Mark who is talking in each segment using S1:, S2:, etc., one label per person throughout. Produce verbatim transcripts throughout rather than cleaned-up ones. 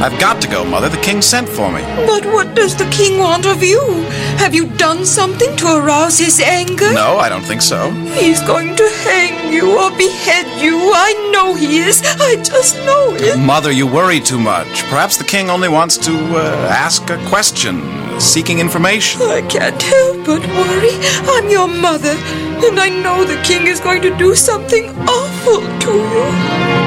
S1: I've got to go, Mother. The king sent for me.
S2: But what does the king want of you? Have you done something to arouse his anger?
S1: No, I don't think so.
S2: He's going to hang you or behead you. I know he is. I just know it.
S1: Mother, you worry too much. Perhaps the king only wants to uh, ask a question, seeking information.
S2: I can't help but worry. I'm your mother, and I know the king is going to do something awful to you.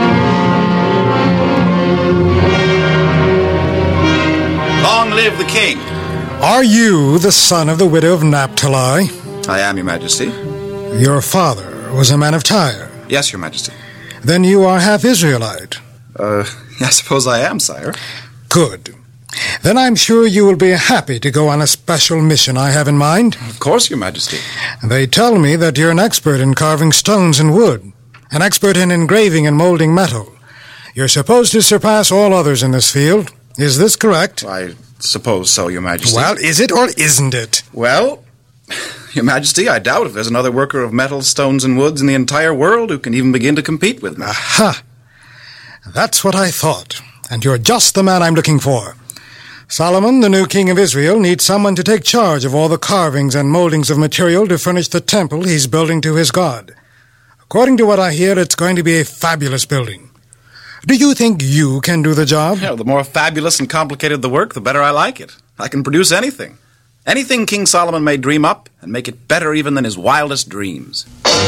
S1: Long live the king.
S3: Are you the son of the widow of Naphtali?
S1: I am, Your Majesty.
S3: Your father was a man of Tyre.
S1: Yes, Your Majesty.
S3: Then you are half Israelite.
S1: Uh, I suppose I am, sire.
S3: Good. Then I'm sure you will be happy to go on a special mission I have in mind.
S1: Of course, Your Majesty.
S3: They tell me that you're an expert in carving stones and wood, an expert in engraving and molding metal. You're supposed to surpass all others in this field. Is this correct?
S1: I suppose so, Your Majesty.
S3: Well, is it or isn't it?
S1: Well, Your Majesty, I doubt if there's another worker of metals, stones, and woods in the entire world who can even begin to compete with me.
S3: Aha! That's what I thought, and you're just the man I'm looking for. Solomon, the new king of Israel, needs someone to take charge of all the carvings and moldings of material to furnish the temple he's building to his God. According to what I hear, it's going to be a fabulous building. Do you think you can do the job?
S1: Yeah, the more fabulous and complicated the work, the better I like it. I can produce anything. Anything King Solomon may dream up and make it better even than his wildest dreams.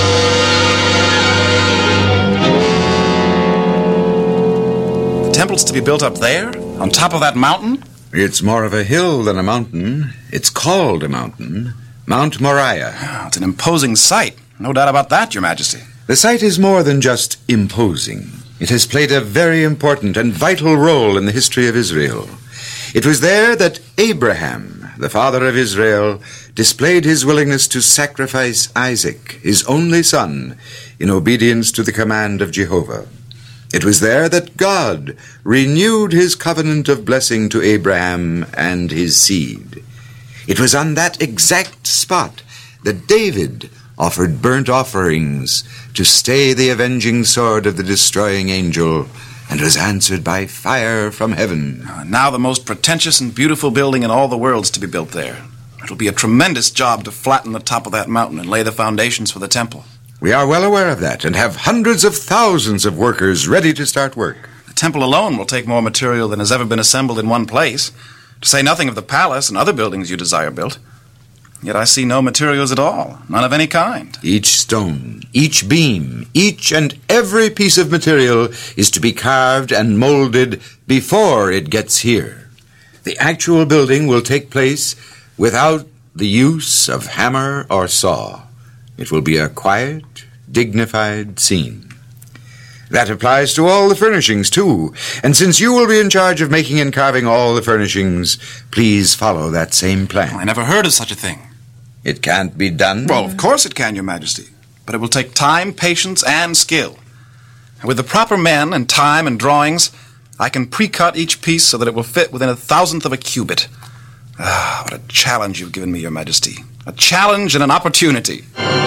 S1: The temple's to be built up there, on top of that mountain?
S4: It's more of a hill than a mountain. It's called a mountain. Mount Moriah.
S1: Oh, it's an imposing sight. No doubt about that, Your Majesty.
S4: The site is more than just imposing. It has played a very important and vital role in the history of Israel. It was there that Abraham, the father of Israel, displayed his willingness to sacrifice Isaac, his only son, in obedience to the command of Jehovah. It was there that God renewed his covenant of blessing to Abraham and his seed. It was on that exact spot that David offered burnt offerings to stay the avenging sword of the destroying angel, and was answered by fire from heaven.
S1: Now the most pretentious and beautiful building in all the world is to be built there. It'll be a tremendous job to flatten the top of that mountain and lay the foundations for the temple.
S4: We are well aware of that, and have hundreds of thousands of workers ready to start work.
S1: The temple alone will take more material than has ever been assembled in one place, to say nothing of the palace and other buildings you desire built. Yet I see no materials at all, none of any kind.
S4: Each stone, each beam, each and every piece of material is to be carved and molded before it gets here. The actual building will take place without the use of hammer or saw. It will be a quiet, dignified scene. That applies to all the furnishings, too. And since you will be in charge of making and carving all the furnishings, please follow that same plan.
S1: I never heard of such a thing.
S4: It can't be done?
S1: Well, of course it can, Your Majesty. But it will take time, patience, and skill. And with the proper men and time and drawings, I can pre-cut each piece so that it will fit within a thousandth of a cubit. Ah, what a challenge you've given me, Your Majesty. A challenge and an opportunity.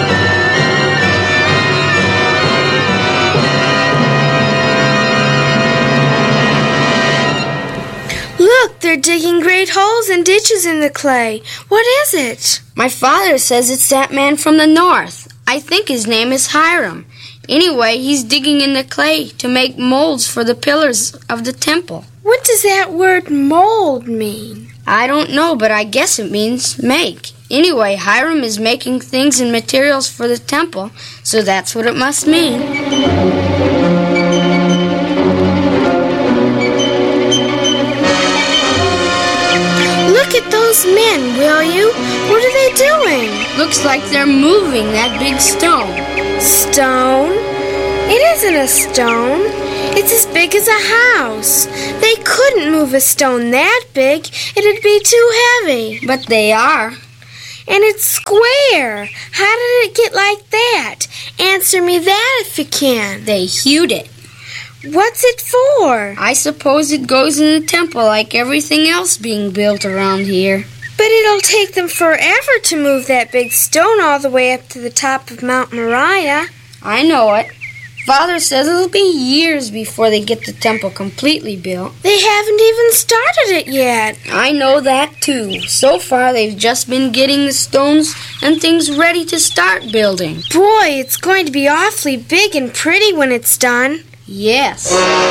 S5: Look, they're digging great holes and ditches in the clay. What is it?
S6: My father says it's that man from the north. I think his name is Hiram. Anyway, he's digging in the clay to make molds for the pillars of the temple.
S5: What does that word mold mean?
S6: I don't know, but I guess it means make. Anyway, Hiram is making things and materials for the temple, so that's what it must mean.
S5: Look at those men, will you? What are they doing?
S6: Looks like they're moving that big stone.
S5: Stone? It isn't a stone. It's as big as a house. They couldn't move a stone that big. It'd be too heavy.
S6: But they are.
S5: And it's square. How did it get like that? Answer me that if you can.
S6: They hewed it.
S5: What's it for?
S6: I suppose it goes in the temple like everything else being built around here.
S5: But it'll take them forever to move that big stone all the way up to the top of Mount Moriah.
S6: I know it. Father says it'll be years before they get the temple completely built.
S5: They haven't even started it yet.
S6: I know that too. So far, they've just been getting the stones and things ready to start building.
S5: Boy, it's going to be awfully big and pretty when it's done.
S6: Yes.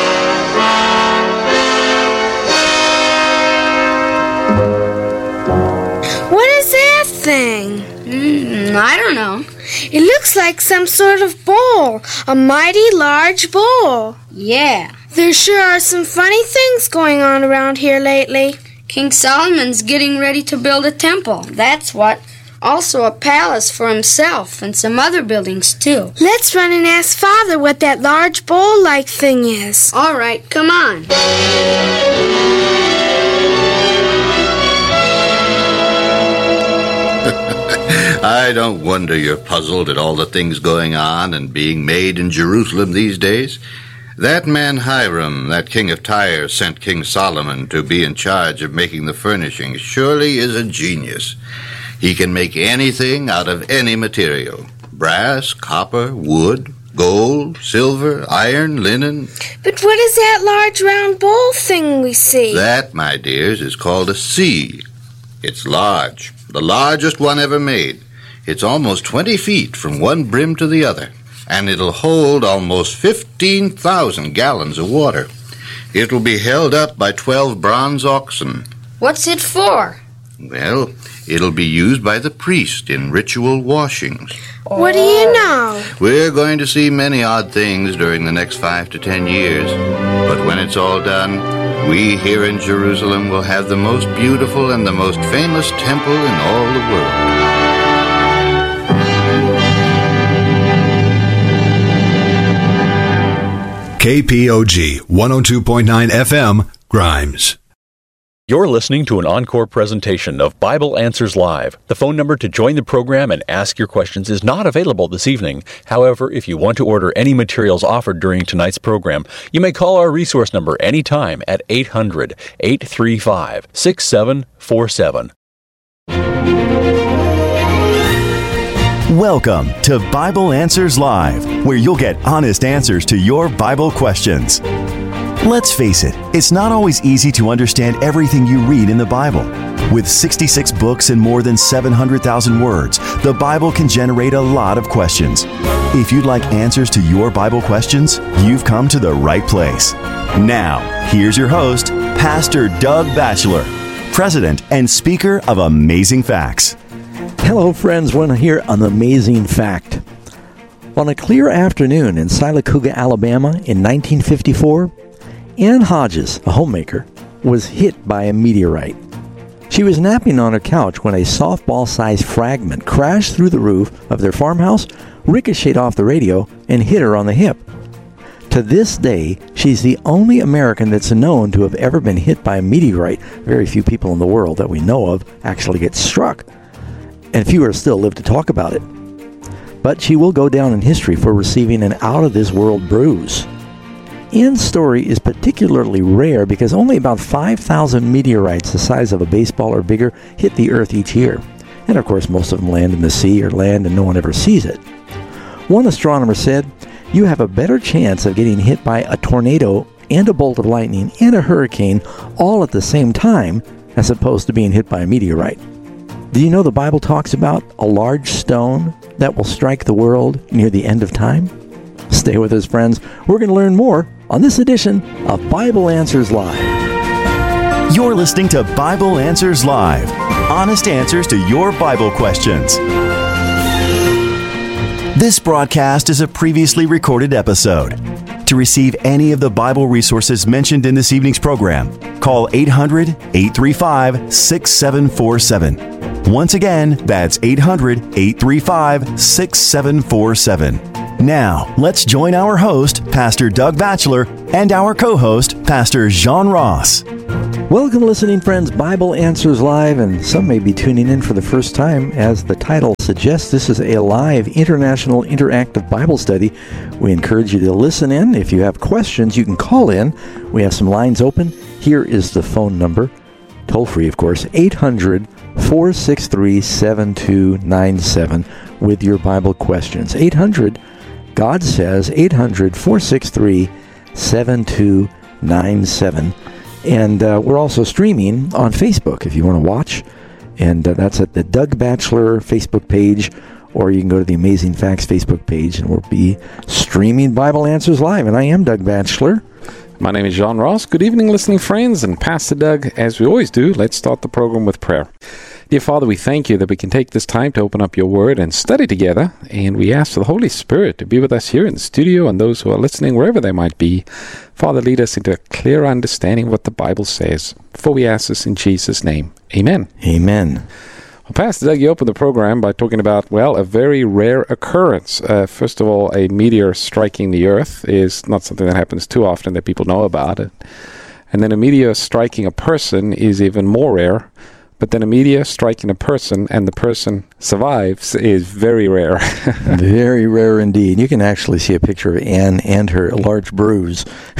S5: What is that thing?
S6: Mm, I don't know.
S5: It looks like some sort of bowl, a mighty large bowl.
S6: Yeah.
S5: There sure are some funny things going on around here lately.
S6: King Solomon's getting ready to build a temple. That's what. Also a palace for himself and some other buildings too.
S5: Let's run and ask Father what that large bowl-like thing is.
S6: All right, come on.
S7: I don't wonder you're puzzled at all the things going on and being made in Jerusalem these days. That man Hiram, that king of Tyre, sent King Solomon to be in charge of making the furnishings. Surely is a genius. He can make anything out of any material. Brass, copper, wood, gold, silver, iron, linen.
S5: But what is that large round bowl thing we see?
S7: That, my dears, is called a sea. It's large, the largest one ever made. It's almost twenty feet from one brim to the other, and it'll hold almost fifteen thousand gallons of water. It'll be held up by twelve bronze oxen.
S6: What's it for?
S7: Well, it'll be used by the priest in ritual washings.
S5: What do you know?
S7: We're going to see many odd things during the next five to ten years. But when it's all done, we here in Jerusalem will have the most beautiful and the most famous temple in all the world.
S8: K P O G one oh two point nine F M, Grimes.
S9: You're listening to an encore presentation of Bible Answers Live. The phone number to join the program and ask your questions is not available this evening. However, if you want to order any materials offered during tonight's program, you may call our resource number anytime at eight hundred, eight three five, six seven four seven.
S10: Welcome to Bible Answers Live, where you'll get honest answers to your Bible questions. Let's face it, it's not always easy to understand everything you read in the Bible. With sixty-six books and more than seven hundred thousand words, the Bible can generate a lot of questions. If you'd like answers to your Bible questions, you've come to the right place. Now, here's your host, Pastor Doug Batchelor, President and Speaker of Amazing Facts.
S11: Hello, friends. Want to hear an amazing fact? On a clear afternoon in Sylacauga, Alabama in nineteen fifty-four, Ann Hodges, a homemaker, was hit by a meteorite. She was napping on her couch when a softball-sized fragment crashed through the roof of their farmhouse, ricocheted off the radio, and hit her on the hip. To this day, she's the only American that's known to have ever been hit by a meteorite. Very few people in the world that we know of actually get struck, and fewer still live to talk about it. But she will go down in history for receiving an out-of-this-world bruise. Ann's story is particularly rare because only about five thousand meteorites the size of a baseball or bigger hit the Earth each year. And of course, most of them land in the sea or land and no one ever sees it. One astronomer said, "You have a better chance of getting hit by a tornado and a bolt of lightning and a hurricane all at the same time as opposed to being hit by a meteorite." Do you know the Bible talks about a large stone that will strike the world near the end of time? Stay with us, friends. We're going to learn more on this edition of Bible Answers Live.
S10: You're listening to Bible Answers Live. Honest answers to your Bible questions. This broadcast is a previously recorded episode. To receive any of the Bible resources mentioned in this evening's program, call eight hundred, eight three five, six seven four seven. Once again, that's eight hundred, eight three five, six seven four seven. Now, let's join our host, Pastor Doug Batchelor, and our co-host, Pastor Jean Ross.
S11: Welcome, listening friends, Bible Answers Live, and some may be tuning in for the first time. As the title suggests, this is a live international interactive Bible study. We encourage you to listen in. If you have questions, you can call in. We have some lines open. Here is the phone number, toll free, of course, eight hundred, four six three, seven two nine seven with your Bible questions. eight hundred, God Says, eight hundred, four six three, seven two nine seven. And uh, we're also streaming on Facebook if you want to watch. And uh, that's at the Doug Batchelor Facebook page, or you can go to the Amazing Facts Facebook page, and we'll be streaming Bible Answers Live. And I am Doug Batchelor.
S12: My name is John Ross. Good evening, listening friends, and Pastor Doug. As we always do, let's start the program with prayer. Dear Father, we thank you that we can take this time to open up your word and study together, and we ask for the Holy Spirit to be with us here in the studio and those who are listening wherever they might be. Father, lead us into a clear understanding of what the Bible says. For we ask this in Jesus' name. Amen.
S11: Amen.
S12: Well, Pastor Doug, you opened the program by talking about, well, a very rare occurrence. Uh, first of all, a meteor striking the Earth is not something that happens too often that people know about it. And then a meteor striking a person is even more rare. But then a meteor striking a person and the person survives is very rare.
S11: Very rare indeed. You can actually see a picture of Anne and her large bruise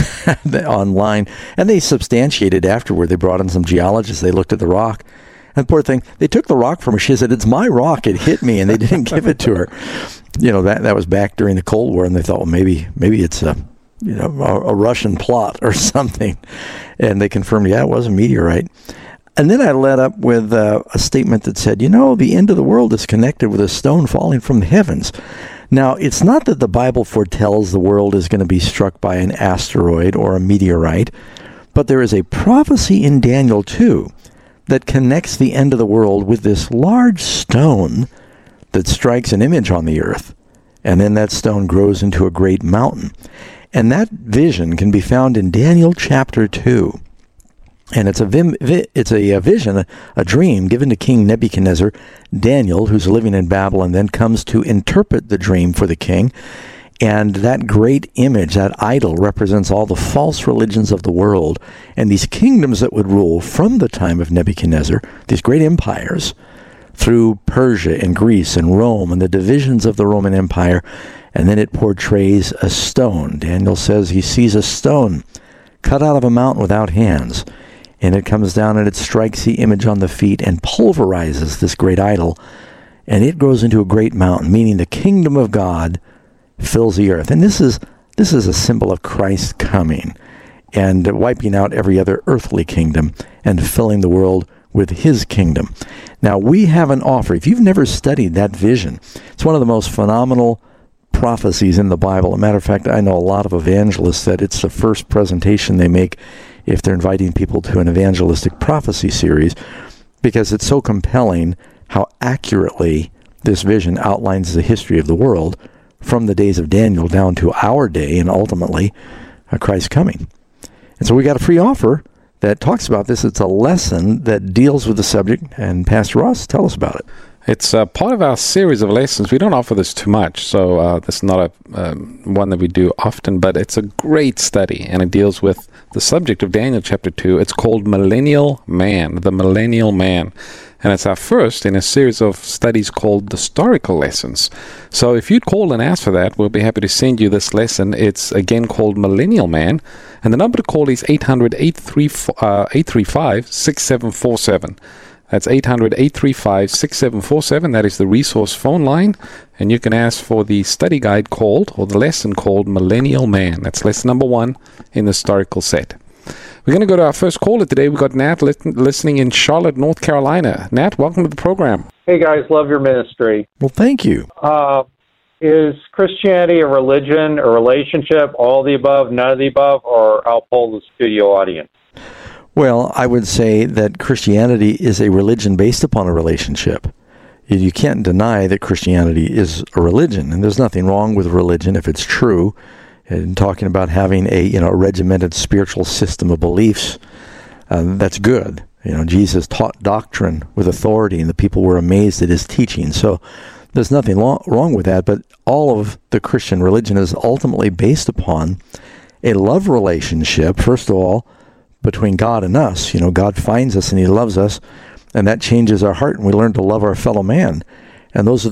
S11: online. And they substantiated afterward. They brought in some geologists. They looked at the rock. And poor thing, they took the rock from her. She said, "It's my rock. It hit me," and they didn't give it to her. You know, that that was back during the Cold War, and they thought, well, maybe maybe it's a you know a, a Russian plot or something. And they confirmed, yeah, it was a meteorite. And then I led up with uh, a statement that said, you know, the end of the world is connected with a stone falling from the heavens. Now, it's not that the Bible foretells the world is going to be struck by an asteroid or a meteorite, but there is a prophecy in Daniel two that connects the end of the world with this large stone that strikes an image on the earth, and then that stone grows into a great mountain. And that vision can be found in Daniel chapter two. And it's a vim, vi, it's a, a vision, a, a dream given to King Nebuchadnezzar. Daniel, who's living in Babylon, then comes to interpret the dream for the king. And that great image, that idol, represents all the false religions of the world and these kingdoms that would rule from the time of Nebuchadnezzar, these great empires, through Persia and Greece and Rome and the divisions of the Roman Empire. And then it portrays a stone. Daniel says he sees a stone cut out of a mountain without hands. And it comes down and it strikes the image on the feet and pulverizes this great idol. And it grows into a great mountain, meaning the kingdom of God fills the earth. And this is this is a symbol of Christ coming and wiping out every other earthly kingdom and filling the world with his kingdom. Now, we have an offer. If you've never studied that vision, it's one of the most phenomenal prophecies in the Bible. As a matter of fact, I know a lot of evangelists that it's the first presentation they make if they're inviting people to an evangelistic prophecy series, because it's so compelling how accurately this vision outlines the history of the world from the days of Daniel down to our day and ultimately uh, Christ's coming. And so we got a free offer that talks about this. It's a lesson that deals with the subject. And Pastor Ross, tell us about it.
S12: It's uh, part of our series of lessons. We don't offer this too much, so uh, this is not a um, one that we do often, but it's a great study, and it deals with the subject of Daniel chapter two. It's called Millennial Man, the Millennial Man, and it's our first in a series of studies called Historical Lessons. So if you'd call and ask for that, we'll be happy to send you this lesson. It's again called Millennial Man, and the number to call is eight hundred, eight three five, six seven four seven. That's eight hundred, eight three five, six seven four seven. That is the resource phone line. And you can ask for the study guide called, or the lesson called, Millennial Man. That's lesson number one in the historical set. We're going to go to our first caller today. We've got Nat li- listening in Charlotte, North Carolina. Nat, welcome to the program.
S13: Hey, guys. Love your ministry.
S11: Well, thank you.
S13: Uh, is Christianity a religion, a relationship, all the above, none of the above, or I'll poll the studio audience?
S11: Well, I would say that Christianity is a religion based upon a relationship. You can't deny that Christianity is a religion, and there's nothing wrong with religion if it's true. And talking about having a you know a regimented spiritual system of beliefs, uh, that's good. You know, Jesus taught doctrine with authority, and the people were amazed at his teaching. So there's nothing lo- wrong with that. But all of the Christian religion is ultimately based upon a love relationship. First of all, between God and us. You know, God finds us and he loves us, and that changes our heart, and we learn to love our fellow man. And those are